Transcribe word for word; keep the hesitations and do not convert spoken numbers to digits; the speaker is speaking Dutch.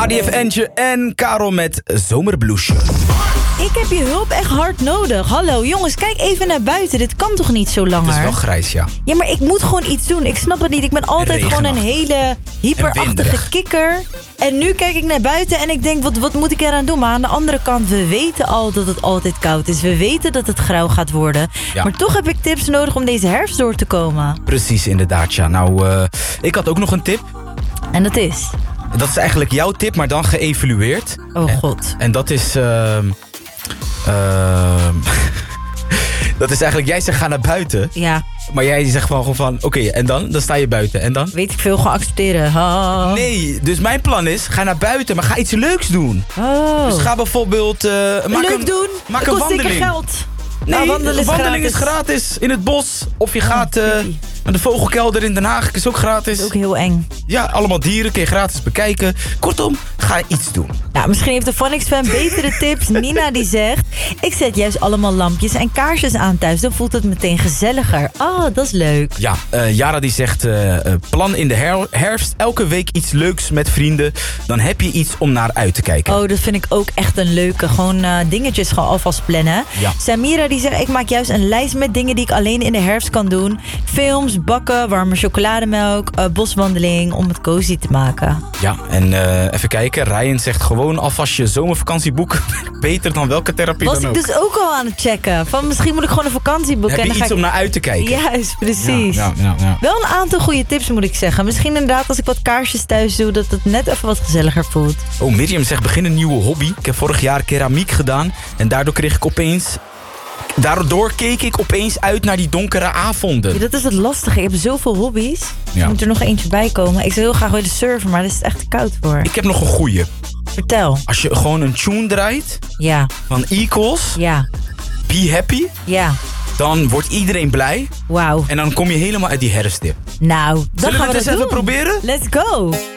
A D F Antje en Karel met Zomerbloesje. Ik heb je hulp echt hard nodig. Hallo jongens, kijk even naar buiten. Dit kan toch niet zo langer? Het is wel grijs, ja. Ja, maar ik moet gewoon iets doen. Ik snap het niet. Ik ben altijd gewoon een hele hyperachtige kikker. En nu kijk ik naar buiten en ik denk, wat, wat moet ik eraan doen? Maar aan de andere kant, we weten al dat het altijd koud is. We weten dat het grauw gaat worden. Ja. Maar toch heb ik tips nodig om deze herfst door te komen. Precies, inderdaad, ja. Nou, uh, ik had ook nog een tip. En dat is? Dat is eigenlijk jouw tip, maar dan geëvalueerd. Oh god. En, en dat is... Uh, uh, dat is eigenlijk, jij zegt ga naar buiten. Ja. Maar jij zegt gewoon van, oké, okay, en dan? Dan sta je buiten. En dan? Weet ik veel, gewoon accepteren. Oh. Nee, dus mijn plan is, ga naar buiten, maar ga iets leuks doen. Oh. Dus ga bijvoorbeeld... Uh, maak Leuk een, doen? Maak het een kost wandeling. zeker geld. Nee, nou, wandelen is wandeling gratis. is gratis in het bos. Of je oh, gaat uh, naar de Vogelkelder in Den Haag, is ook gratis. Dat is ook heel eng. Ja, allemaal dieren, kun je gratis bekijken. Kortom, ga iets doen. Nou, misschien heeft de Phonics fan betere tips. Nina die zegt, ik zet juist allemaal lampjes en kaarsjes aan thuis. Dan voelt het meteen gezelliger. Oh, dat is leuk. Ja, uh, Jara die zegt, uh, plan in de her- herfst elke week iets leuks met vrienden. Dan heb je iets om naar uit te kijken. Oh, dat vind ik ook echt een leuke. Gewoon uh, dingetjes gewoon alvast plannen. Ja. Samira die zegt, ik maak juist een lijst met dingen die ik alleen in de herfst kan doen. Films, bakken, warme chocolademelk, uh, boswandeling om het cozy te maken. Ja, en uh, even kijken. Ryan zegt gewoon alvast je zomervakantie boeken. Beter dan welke therapie Was dan ook. Was ik dus ook al aan het checken. Van misschien moet ik gewoon een vakantie boeken. Heb je en dan iets ga ik... om naar uit te kijken? Juist, precies. Ja, ja, ja, ja. Wel een aantal goede tips moet ik zeggen. Misschien inderdaad als ik wat kaarsjes thuis doe, dat het net even wat gezelliger voelt. Oh, Miriam zegt begin een nieuwe hobby. Ik heb vorig jaar keramiek gedaan. En daardoor kreeg ik opeens... Daardoor keek ik opeens uit naar die donkere avonden. Ja, dat is het lastige. Ik heb zoveel hobby's. Ja. Er moet er nog eentje bij komen. Ik zou heel graag willen surfen, maar daar is het echt te koud voor. Ik heb nog een goeie. Vertel. Als je gewoon een tune draait... Ja. Van Eagles... Ja. Be Happy... Ja. Dan wordt iedereen blij. Wauw. En dan kom je helemaal uit die herfstdip. Nou, dan Zullen gaan we we het eens dat even doen. proberen? Let's go.